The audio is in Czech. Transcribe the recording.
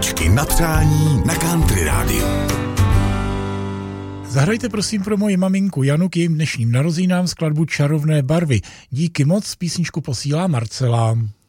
Písničky na přání na Country Rádiu. Zahrajte prosím pro moji maminku Janu k jejím dnešním narozeninám skladbu Čarovné barvy. Díky moc, písničku posílá Marcela.